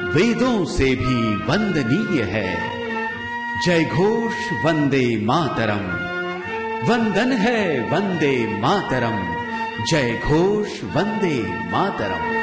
वेदों से भी वंदनीय है। जय घोष वंदे मातरम, वंदन है वंदे मातरम, जय घोष वंदे मातरम।